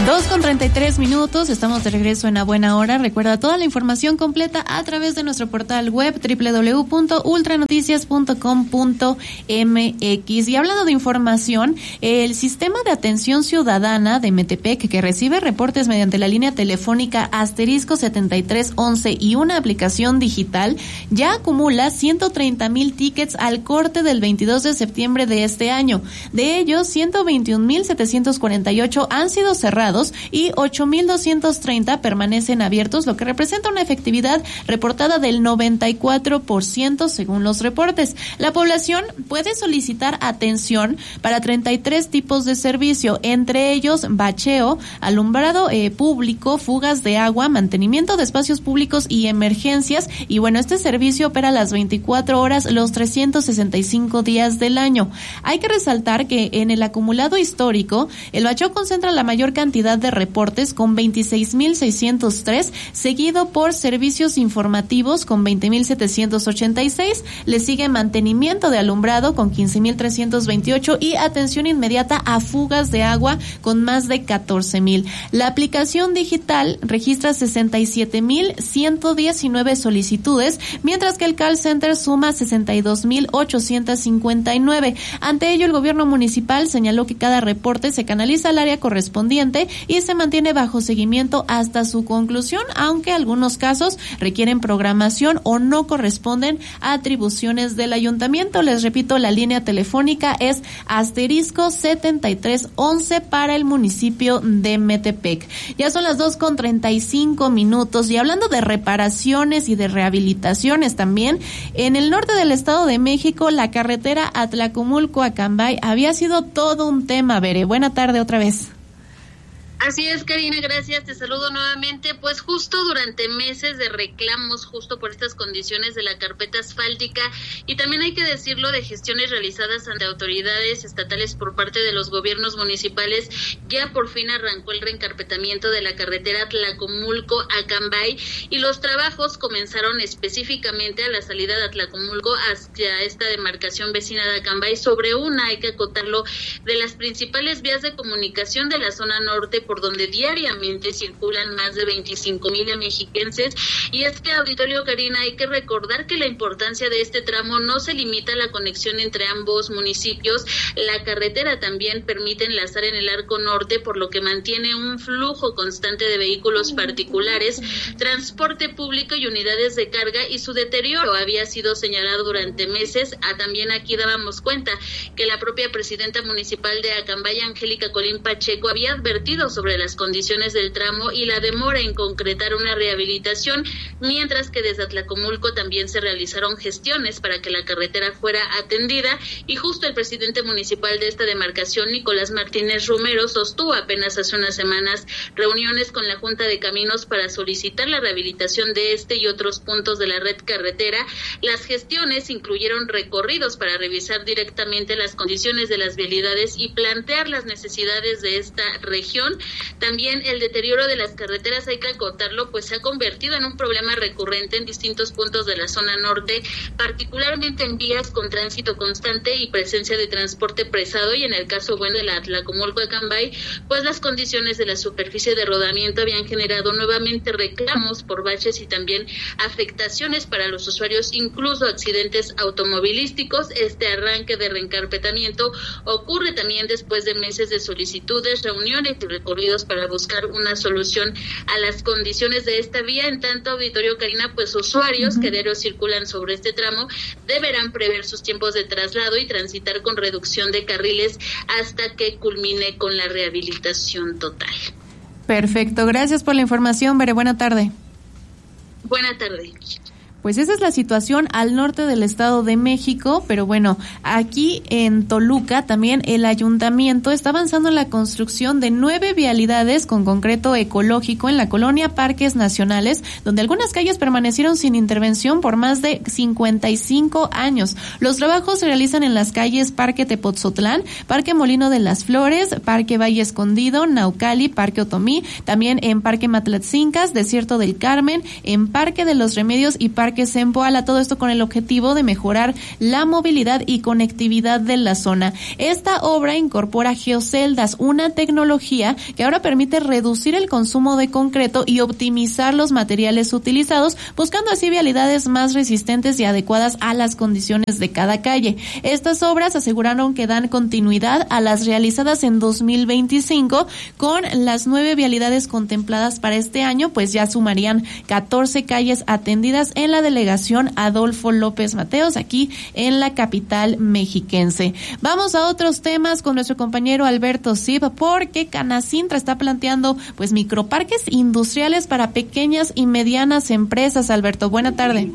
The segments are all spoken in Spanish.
2:33, estamos de regreso en A Buena Hora. Recuerda toda la información completa a través de nuestro portal web www.ultranoticias.com.mx. Y hablando de información, el sistema de atención ciudadana de Metepec, que recibe reportes mediante la línea telefónica *7311 y una aplicación digital, ya acumula 130,000 tickets al corte del 22 de septiembre de este año. De ellos, 121,748 han sido cerrados y 8,230 permanecen abiertos, lo que representa una efectividad reportada del 94% según los reportes. La población puede solicitar atención para 33 tipos de servicio, entre ellos bacheo, alumbrado público, fugas de agua, mantenimiento de espacios públicos y emergencias. Y bueno, este servicio opera las 24 horas, los 365 días del año. Hay que resaltar que en el acumulado histórico, el bacheo concentra la mayor cantidad de reportes con 26,603, seguido por servicios informativos con 20,786, le sigue mantenimiento de alumbrado con 15,328 y atención inmediata a fugas de agua con más de 14,000. La aplicación digital registra 67,119 solicitudes, mientras que el call center suma 62,859. Ante ello, el gobierno municipal señaló que cada reporte se canaliza al área correspondiente y se mantiene bajo seguimiento hasta su conclusión, aunque algunos casos requieren programación o no corresponden a atribuciones del ayuntamiento. Les repito, la línea telefónica es *7311 para el municipio de Metepec. Ya son las 2:35 y hablando de reparaciones y de rehabilitaciones también, en el norte del Estado de México, la carretera Atlacomulco-Acambay había sido todo un tema. Bere, buena tarde otra vez. Así es, Karina, gracias, te saludo nuevamente. Pues justo durante meses de reclamos justo por estas condiciones de la carpeta asfáltica, y también hay que decirlo, de gestiones realizadas ante autoridades estatales por parte de los gobiernos municipales, ya por fin arrancó el reencarpetamiento de la carretera Atlacomulco-Acambay, y los trabajos comenzaron específicamente a la salida de Atlacomulco hacia esta demarcación vecina de Acambay, sobre una, hay que acotarlo, de las principales vías de comunicación de la zona norte, por donde diariamente circulan más de 25,000 mexiquenses. Y es que, auditorio, Karina, hay que recordar que la importancia de este tramo no se limita a la conexión entre ambos municipios. La carretera también permite enlazar en el arco norte, por lo que mantiene un flujo constante de vehículos particulares, transporte público y unidades de carga, y su deterioro había sido señalado durante meses. También aquí dábamos cuenta que la propia presidenta municipal de Acambay, Angélica Colín Pacheco, había advertido sobre las condiciones del tramo y la demora en concretar una rehabilitación, mientras que desde Atlacomulco también se realizaron gestiones para que la carretera fuera atendida. Y justo el presidente municipal de esta demarcación, Nicolás Martínez Romero, sostuvo apenas hace unas semanas reuniones con la Junta de Caminos para solicitar la rehabilitación de este y otros puntos de la red carretera. Las gestiones incluyeron recorridos para revisar directamente las condiciones de las vialidades y plantear las necesidades de esta región. También el deterioro de las carreteras, hay que acotarlo, pues se ha convertido en un problema recurrente en distintos puntos de la zona norte, particularmente en vías con tránsito constante y presencia de transporte pesado. Y en el caso de la Atlacomulco-Acambay, pues las condiciones de la superficie de rodamiento habían generado nuevamente reclamos por baches y también afectaciones para los usuarios, incluso accidentes automovilísticos. Este arranque de reencarpetamiento ocurre también después de meses de solicitudes, reuniones y recorridos para buscar una solución a las condiciones de esta vía. En tanto, auditorio, Karina, pues usuarios que diario circulan sobre este tramo deberán prever sus tiempos de traslado y transitar con reducción de carriles hasta que culmine con la rehabilitación total. Perfecto, gracias por la información, Bere, buena tarde. Buena tarde. Pues esa es la situación al norte del Estado de México, pero bueno, aquí en Toluca también el ayuntamiento está avanzando en la construcción de 9 vialidades con concreto ecológico en la colonia Parques Nacionales, donde algunas calles permanecieron sin intervención por más de 55 años. Los trabajos se realizan en las calles Parque Tepotzotlán, Parque Molino de las Flores, Parque Valle Escondido, Naucali, Parque Otomí, también en Parque Matlatzincas, Desierto del Carmen, en Parque de los Remedios y Parque Parque Zempoala, todo esto con el objetivo de mejorar la movilidad y conectividad de la zona. Esta obra incorpora geoceldas, una tecnología que ahora permite reducir el consumo de concreto y optimizar los materiales utilizados, buscando así vialidades más resistentes y adecuadas a las condiciones de cada calle. Estas obras aseguraron que dan continuidad a las realizadas en 2025, con las 9 vialidades contempladas para este año, pues ya sumarían 14 calles atendidas en la delegación Adolfo López Mateos, aquí en la capital mexiquense. Vamos a otros temas con nuestro compañero Alberto Zip, porque Canacintra está planteando pues microparques industriales para pequeñas y medianas empresas. Alberto, buena tarde.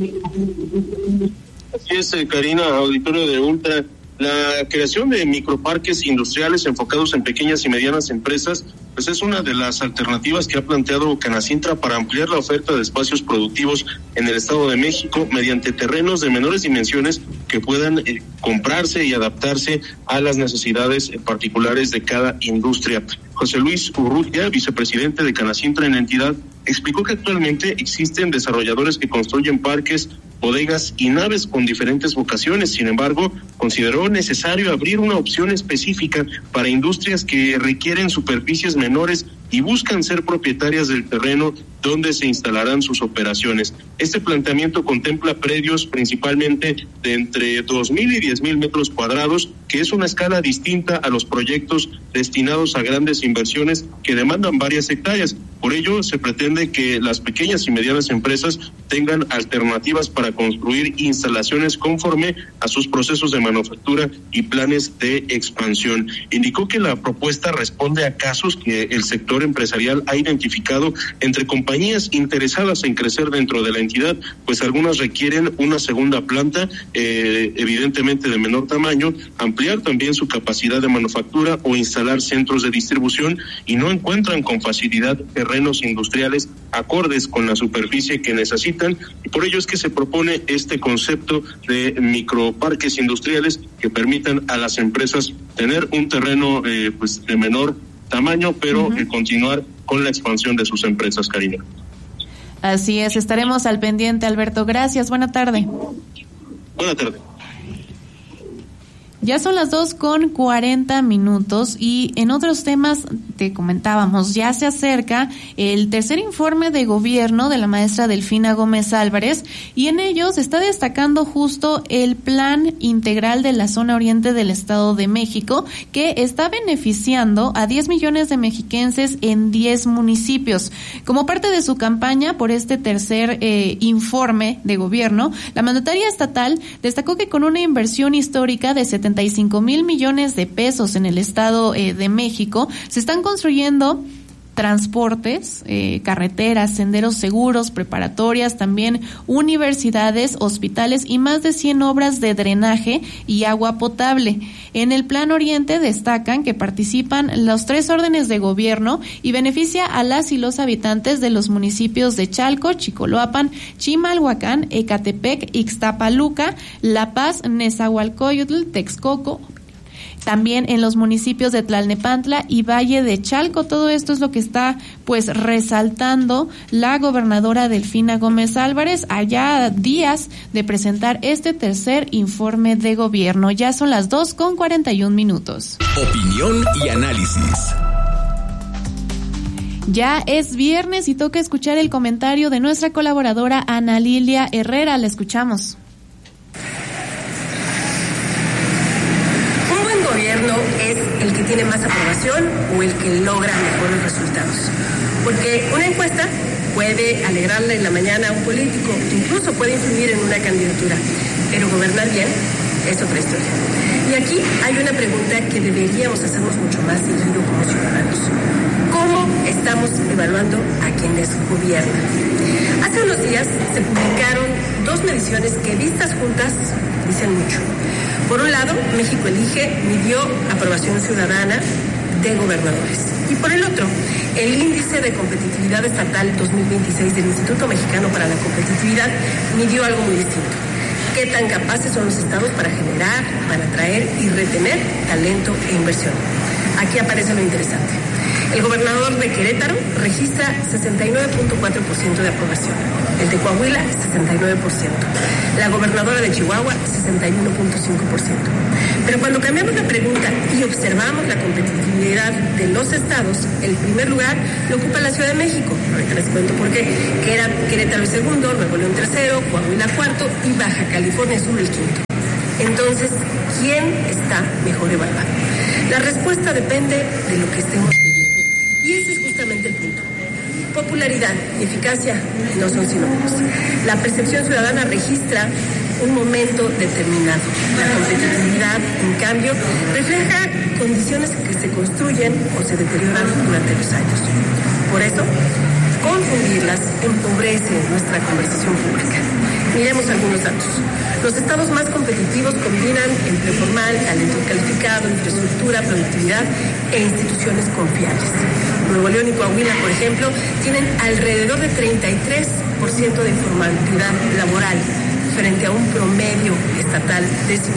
Así es, Karina, auditorio de Ultra. La creación de microparques industriales enfocados en pequeñas y medianas empresas, pues es una de las alternativas que ha planteado Canacintra para ampliar la oferta de espacios productivos en el Estado de México mediante terrenos de menores dimensiones que puedan comprarse y adaptarse a las necesidades particulares de cada industria. José Luis Urrutia, vicepresidente de Canacintra en la entidad, explicó que actualmente existen desarrolladores que construyen parques, bodegas y naves con diferentes vocaciones. Sin embargo, consideró necesario abrir una opción específica para industrias que requieren superficies menores y buscan ser propietarias del terreno donde se instalarán sus operaciones. Este planteamiento contempla predios principalmente de entre 2,000 y 10,000 metros cuadrados, que es una escala distinta a los proyectos destinados a grandes inversiones que demandan varias hectáreas. Por ello, se pretende que las pequeñas y medianas empresas tengan alternativas para construir instalaciones conforme a sus procesos de manufactura y planes de expansión. Indicó que la propuesta responde a casos que el sector empresarial ha identificado entre compañías interesadas en crecer dentro de la entidad, pues algunas requieren una segunda planta, evidentemente de menor tamaño, ampliar también su capacidad de manufactura o instalar centros de distribución, y no encuentran con facilidad terrenos industriales acordes con la superficie que necesitan, y por ello es que se propone este concepto de microparques industriales que permitan a las empresas tener un terreno pues de menor tamaño, pero continuar con la expansión de sus empresas, Karina. Así es, estaremos al pendiente, Alberto. Gracias, buena tarde. Buena tarde. Ya son las 2:40 y en otros temas te comentábamos, ya se acerca el tercer informe de gobierno de la maestra Delfina Gómez Álvarez, y en ello se está destacando justo el plan integral de la zona oriente del Estado de México, que está beneficiando a 10 millones de mexiquenses en 10 municipios. Como parte de su campaña por este tercer informe de gobierno, la mandataria estatal destacó que con una inversión histórica de 75,000 millones de pesos en el Estado de México, se están construyendo transportes, carreteras, senderos seguros, preparatorias, también universidades, hospitales y más de 100 obras de drenaje y agua potable. En el Plan Oriente destacan que participan los 3 órdenes de gobierno y beneficia a las y los habitantes de los municipios de Chalco, Chicoloapan, Chimalhuacán, Ecatepec, Ixtapaluca, La Paz, Nezahualcóyotl, Texcoco, también en los municipios de Tlalnepantla y Valle de Chalco. Todo esto es lo que está pues resaltando la gobernadora Delfina Gómez Álvarez allá a días de presentar este tercer informe de gobierno. Ya son las 2:41. Opinión y análisis. Ya es viernes y toca escuchar el comentario de nuestra colaboradora Ana Lilia Herrera. La escuchamos. Gobierno es el que tiene más aprobación o el que logra mejores resultados. Porque una encuesta puede alegrarle en la mañana a un político, incluso puede influir en una candidatura, pero gobernar bien es otra historia. Y aquí hay una pregunta que deberíamos hacernos mucho más seguido como ciudadanos. ¿Cómo estamos evaluando a quienes gobiernan? Hace unos días se publicaron 2 mediciones que vistas juntas dicen mucho. Por un lado, México Elige midió aprobación ciudadana de gobernadores. Y por el otro, el Índice de Competitividad Estatal 2026 del Instituto Mexicano para la Competitividad midió algo muy distinto. ¿Qué tan capaces son los estados para generar, para atraer y retener talento e inversión? Aquí aparece lo interesante. El gobernador de Querétaro registra 69.4% de aprobación. El de Coahuila, 69%. La gobernadora de Chihuahua, 61.5%. Pero cuando cambiamos la pregunta y observamos la competitividad de los estados, el primer lugar lo ocupa la Ciudad de México. Ahorita les cuento por qué. Querétaro el segundo, Nuevo León tercero, Coahuila cuarto y Baja California Sur el quinto. Entonces, ¿quién está mejor evaluado? La respuesta depende de lo que estemos viviendo. Y ese es justamente el punto. Popularidad y eficacia no son sinónimos. La percepción ciudadana registra un momento determinado. La competitividad, en cambio, refleja condiciones que se construyen o se deterioran durante los años. Por eso, confundirlas empobrece nuestra conversación pública. Miremos algunos datos. Los estados más competitivos combinan empleo formal, talento calificado, infraestructura, productividad e instituciones confiables. Nuevo León y Coahuila, por ejemplo, tienen alrededor de 33% de informalidad laboral frente a un promedio estatal de 54.6%.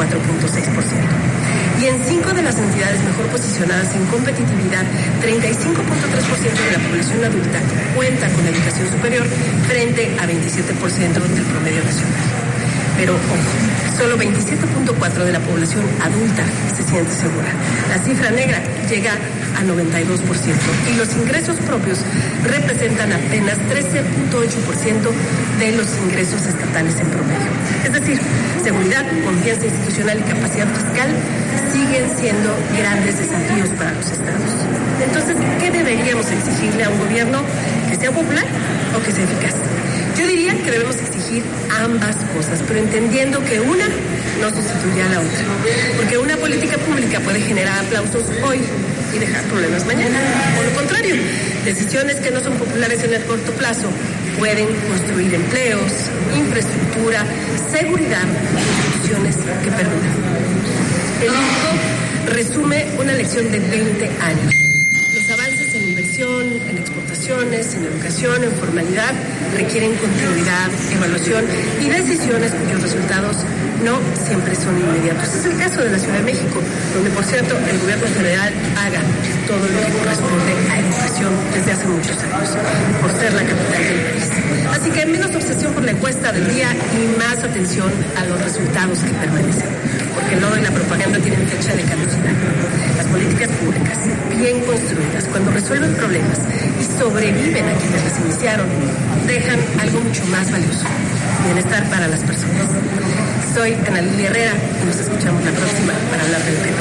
Y en 5 de las entidades mejor posicionadas en competitividad, 35.3% de la población adulta cuenta con educación superior frente a 27% del promedio nacional. Pero, ojo, solo 27.4% de la población adulta se siente segura. La cifra negra llega a 92% y los ingresos propios representan apenas 13.8% de los ingresos estatales en promedio. Es decir, seguridad, confianza institucional y capacidad fiscal siguen siendo grandes desafíos para los estados. Entonces, ¿qué deberíamos exigirle a un gobierno? ¿Que sea popular o que sea eficaz? Yo diría que debemos exigir ambas cosas, pero entendiendo que una no sustituye a la otra. Porque una política pública puede generar aplausos hoy y dejar problemas mañana. O lo contrario, decisiones que no son populares en el corto plazo pueden construir empleos, infraestructura, seguridad y instituciones que perduran. El INCO resume una lección de 20 años. Los avances en inversión, en exportaciones, en educación, en formalidad, requieren continuidad, evaluación y decisiones cuyos resultados no siempre son inmediatos. Es el caso de la Ciudad de México, donde, por cierto, el gobierno federal haga todo lo que corresponde a educación desde hace muchos años, por ser la capital del país. Así que menos obsesión por la encuesta del día y más atención a los resultados que permanecen, porque el lodo y la propaganda tienen fecha de caducidad. Las políticas públicas, bien construidas, cuando resuelven problemas y sobreviven a quienes las iniciaron, dejan algo mucho más valioso: bienestar para las personas. Soy Ana Lilia Herrera y nos escuchamos la próxima para hablar del tema.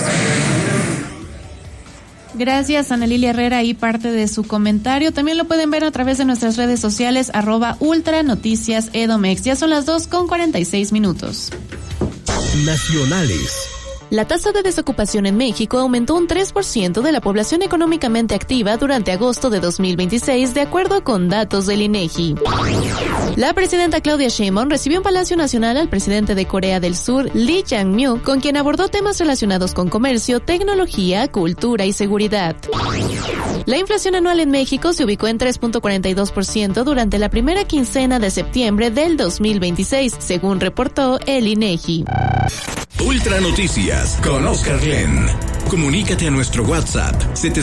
Gracias, Ana Lilia Herrera, y parte de su comentario. También lo pueden ver a través de nuestras redes sociales, @ultranoticiasedomex. Ya son las 2:46. Nacionales. La tasa de desocupación en México aumentó un 3% de la población económicamente activa durante agosto de 2026, de acuerdo con datos del INEGI. La presidenta Claudia Sheinbaum recibió en Palacio Nacional al presidente de Corea del Sur, Lee Jae-myung, con quien abordó temas relacionados con comercio, tecnología, cultura y seguridad. La inflación anual en México se ubicó en 3.42% durante la primera quincena de septiembre del 2026, según reportó el INEGI. Ultra Noticias con Oscar Glenn. Comunícate a nuestro WhatsApp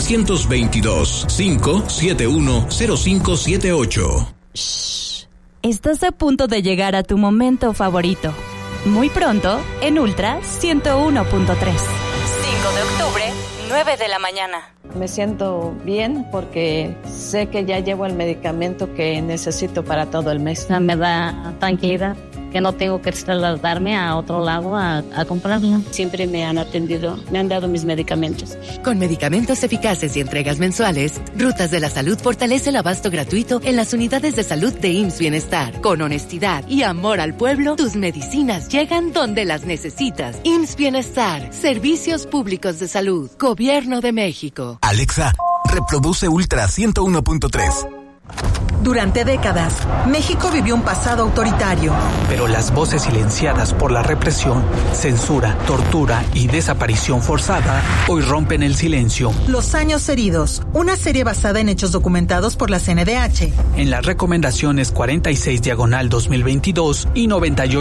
722-571-0578. Shh. Estás a punto de llegar a tu momento favorito. Muy pronto, en Ultra 101.3. 5 de octubre, 9 de la mañana. Me siento bien porque sé que ya llevo el medicamento que necesito para todo el mes. Me da tranquilidad que no tengo que trasladarme a otro lado a comprarlo. Siempre me han atendido, me han dado mis medicamentos. Con medicamentos eficaces y entregas mensuales, Rutas de la Salud fortalece el abasto gratuito en las unidades de salud de IMSS Bienestar. Con honestidad y amor al pueblo, tus medicinas llegan donde las necesitas. IMSS Bienestar, Servicios Públicos de Salud, Gobierno de México. Alexa, reproduce Ultra 101.3. Durante décadas, México vivió un pasado autoritario. Pero las voces silenciadas por la represión, censura, tortura y desaparición forzada hoy rompen el silencio. Los años heridos, una serie basada en hechos documentados por la CNDH. En las recomendaciones 46/2022 y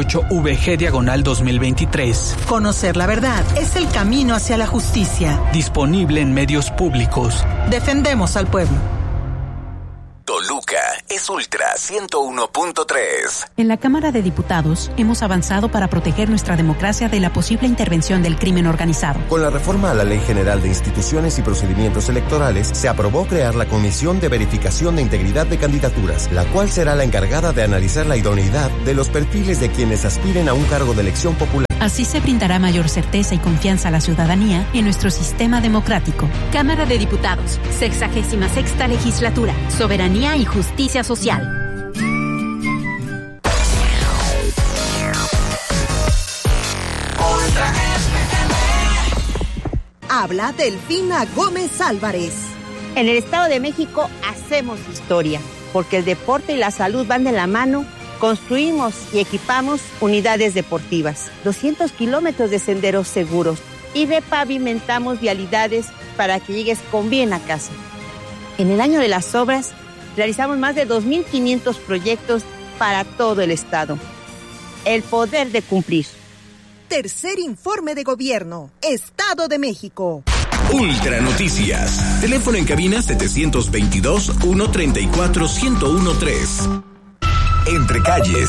98VG/2023. Conocer la verdad es el camino hacia la justicia. Disponible en medios públicos. Defendemos al pueblo. Toluca es Ultra 101.3. En la Cámara de Diputados hemos avanzado para proteger nuestra democracia de la posible intervención del crimen organizado. Con la reforma a la Ley General de Instituciones y Procedimientos Electorales, se aprobó crear la Comisión de Verificación de Integridad de Candidaturas, la cual será la encargada de analizar la idoneidad de los perfiles de quienes aspiren a un cargo de elección popular. Así se brindará mayor certeza y confianza a la ciudadanía en nuestro sistema democrático. Cámara de Diputados, 66ª Legislatura, Soberanía y Justicia Social. Habla Delfina Gómez Álvarez. En el Estado de México hacemos historia, porque el deporte y la salud van de la mano. Construimos y equipamos unidades deportivas, 200 kilómetros de senderos seguros y repavimentamos vialidades para que llegues con bien a casa. En el año de las obras, realizamos más de 2.500 proyectos para todo el estado. El poder de cumplir. Tercer informe de gobierno, Estado de México. Ultra Noticias. Teléfono en cabina 722-134-1013. Entre calles.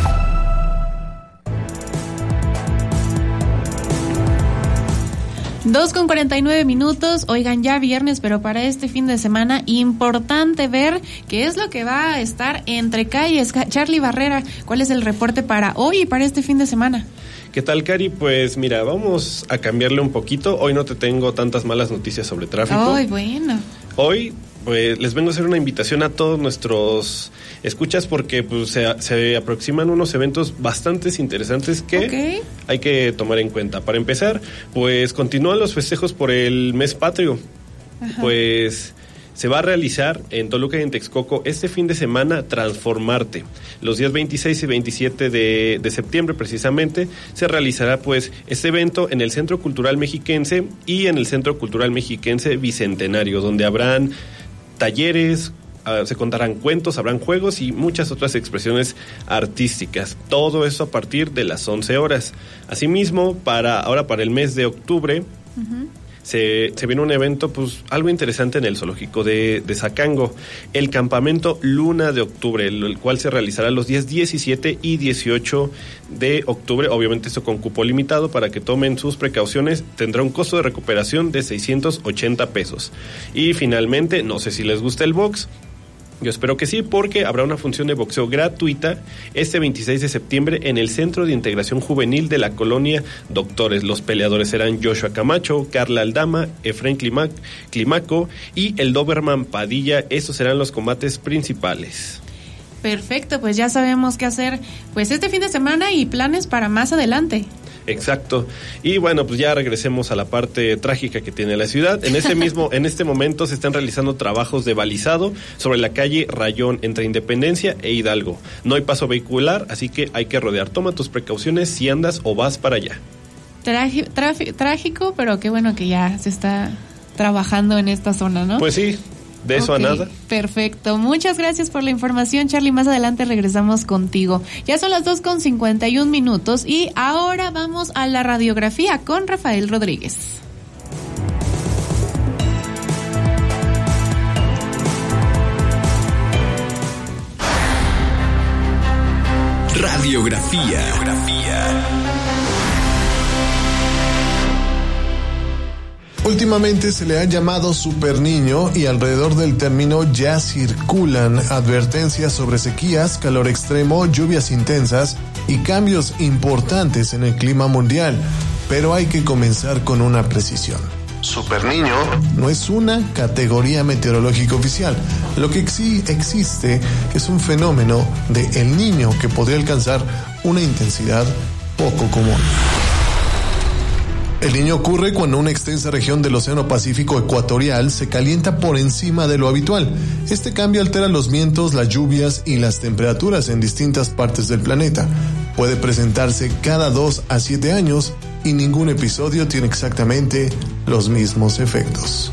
Dos con 49 minutos. Oigan, ya viernes, pero para este fin de semana importante ver qué es lo que va a estar entre calles. Charlie Barrera, ¿cuál es el reporte para hoy y para este fin de semana? ¿Qué tal, Cari? Pues mira, vamos a cambiarle un poquito. Hoy no te tengo tantas malas noticias sobre tráfico. Ay, bueno. Hoy pues les vengo a hacer una invitación a todos nuestros escuchas porque pues se aproximan unos eventos bastante interesantes que hay que tomar en cuenta. Para empezar, pues continúan los festejos por el mes patrio. Ajá. Pues se va a realizar en Toluca y en Texcoco este fin de semana Transformarte. Los días 26 y 27 de septiembre precisamente se realizará pues este evento en el Centro Cultural Mexiquense y en el Centro Cultural Mexiquense Bicentenario, donde habrán talleres, se contarán cuentos, habrán juegos y muchas otras expresiones artísticas. Todo eso a partir de las 11 horas. Asimismo, para el mes de octubre, se viene un evento, pues, algo interesante en el zoológico de Zacango, el campamento Luna de Octubre, el cual se realizará los días 17 y 18 de octubre, obviamente esto con cupo limitado, para que tomen sus precauciones. Tendrá un costo de recuperación de 680 pesos. Y finalmente, no sé si les gusta el box. Yo espero que sí, porque habrá una función de boxeo gratuita este 26 de septiembre en el Centro de Integración Juvenil de la Colonia Doctores. Los peleadores serán Joshua Camacho, Carla Aldama, Efraín Climaco y el Doberman Padilla. Estos serán los combates principales. Perfecto, pues ya sabemos qué hacer pues este fin de semana y planes para más adelante. Exacto. Y bueno, pues ya regresemos a la parte trágica que tiene la ciudad. En este momento se están realizando trabajos de balizado sobre la calle Rayón entre Independencia e Hidalgo. No hay paso vehicular, así que hay que rodear. Toma tus precauciones si andas o vas para allá. Trágico, pero qué bueno que ya se está trabajando en esta zona, ¿no? Pues sí. De eso a nada. Perfecto. Muchas gracias por la información, Charlie. Más adelante regresamos contigo. Ya son las 2:51 y ahora vamos a la radiografía con Rafael Rodríguez. Radiografía. Últimamente se le ha llamado superniño y alrededor del término ya circulan advertencias sobre sequías, calor extremo, lluvias intensas y cambios importantes en el clima mundial. Pero hay que comenzar con una precisión. Superniño no es una categoría meteorológica oficial. Lo que sí existe es un fenómeno de El Niño que podría alcanzar una intensidad poco común. El Niño ocurre cuando una extensa región del Océano Pacífico ecuatorial se calienta por encima de lo habitual. Este cambio altera los vientos, las lluvias y las temperaturas en distintas partes del planeta. Puede presentarse cada 2 a 7 años y ningún episodio tiene exactamente los mismos efectos.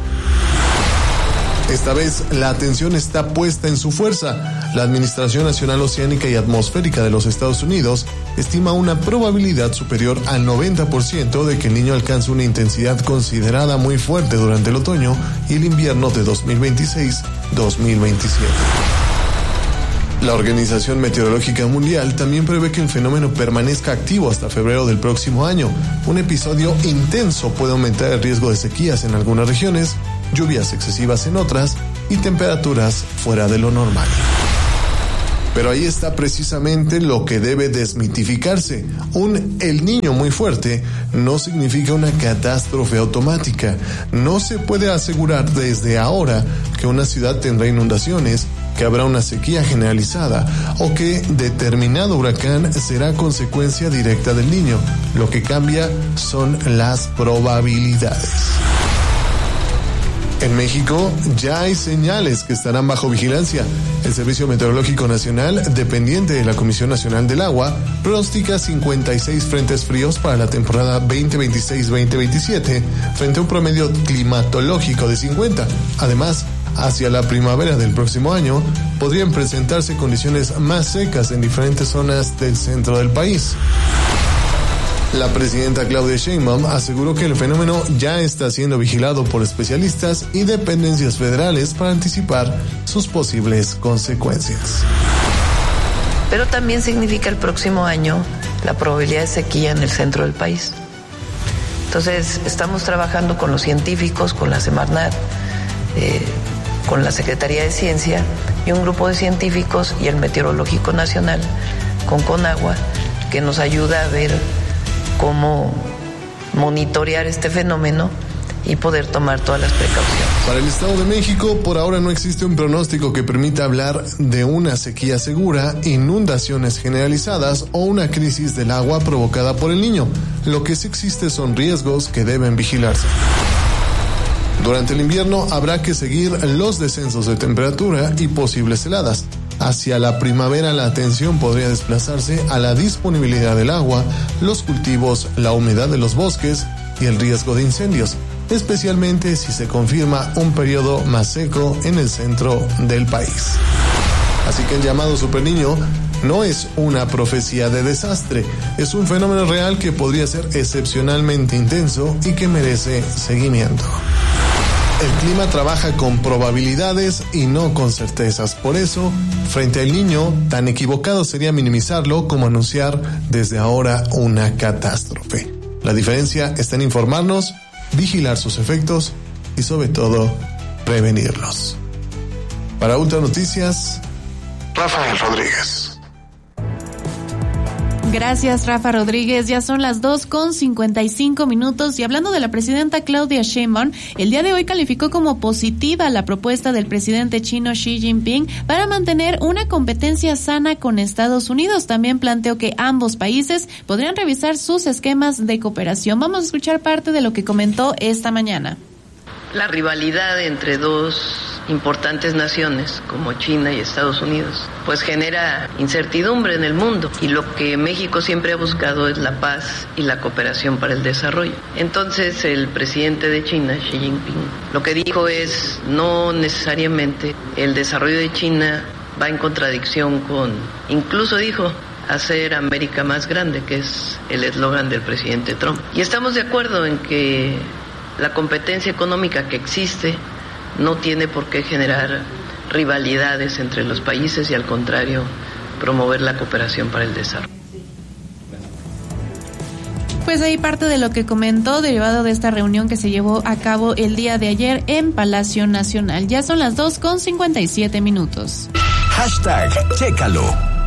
Esta vez, la atención está puesta en su fuerza. La Administración Nacional Oceánica y Atmosférica de los Estados Unidos estima una probabilidad superior al 90% de que el Niño alcance una intensidad considerada muy fuerte durante el otoño y el invierno de 2026-2027. La Organización Meteorológica Mundial también prevé que el fenómeno permanezca activo hasta febrero del próximo año. Un episodio intenso puede aumentar el riesgo de sequías en algunas regiones, lluvias excesivas en otras y temperaturas fuera de lo normal. Pero ahí está precisamente lo que debe desmitificarse. Un El Niño muy fuerte no significa una catástrofe automática. No se puede asegurar desde ahora que una ciudad tendrá inundaciones, que habrá una sequía generalizada o que determinado huracán será consecuencia directa del Niño. Lo que cambia son las probabilidades. En México ya hay señales que estarán bajo vigilancia. El Servicio Meteorológico Nacional, dependiente de la Comisión Nacional del Agua, pronostica 56 frentes fríos para la temporada 2026-2027, frente a un promedio climatológico de 50. Además, hacia la primavera del próximo año, podrían presentarse condiciones más secas en diferentes zonas del centro del país. La presidenta Claudia Sheinbaum aseguró que el fenómeno ya está siendo vigilado por especialistas y dependencias federales para anticipar sus posibles consecuencias. Pero también significa el próximo año la probabilidad de sequía en el centro del país. Entonces, estamos trabajando con los científicos, con la Semarnat, con la Secretaría de Ciencia y un grupo de científicos y el Meteorológico Nacional con Conagua, que nos ayuda a ver cómo monitorear este fenómeno y poder tomar todas las precauciones. Para el Estado de México, por ahora no existe un pronóstico que permita hablar de una sequía segura, inundaciones generalizadas o una crisis del agua provocada por el Niño. Lo que sí existe son riesgos que deben vigilarse. Durante el invierno habrá que seguir los descensos de temperatura y posibles heladas. Hacia la primavera la atención podría desplazarse a la disponibilidad del agua, los cultivos, la humedad de los bosques y el riesgo de incendios, especialmente si se confirma un periodo más seco en el centro del país. Así que el llamado Super Niño no es una profecía de desastre, es un fenómeno real que podría ser excepcionalmente intenso y que merece seguimiento. El clima trabaja con probabilidades y no con certezas. Por eso, frente al Niño, tan equivocado sería minimizarlo como anunciar desde ahora una catástrofe. La diferencia está en informarnos, vigilar sus efectos y sobre todo, prevenirlos. Para Ultra Noticias, Rafael Rodríguez. Gracias, Rafa Rodríguez. Ya son las 2:55 y hablando de la presidenta Claudia Sheinbaum, el día de hoy calificó como positiva la propuesta del presidente chino Xi Jinping para mantener una competencia sana con Estados Unidos. También planteó que ambos países podrían revisar sus esquemas de cooperación. Vamos a escuchar parte de lo que comentó esta mañana. La rivalidad entre dos importantes naciones como China y Estados Unidos pues genera incertidumbre en el mundo, y lo que México siempre ha buscado es la paz y la cooperación para el desarrollo. Entonces el presidente de China, Xi Jinping, lo que dijo es: no necesariamente el desarrollo de China va en contradicción con, incluso dijo, hacer América más grande, que es el eslogan del presidente Trump. Y estamos de acuerdo en que la competencia económica que existe no tiene por qué generar rivalidades entre los países y, al contrario, promover la cooperación para el desarrollo. Pues ahí parte de lo que comentó derivado de esta reunión que se llevó a cabo el día de ayer en Palacio Nacional. Ya son las 2:57. #Chécalo.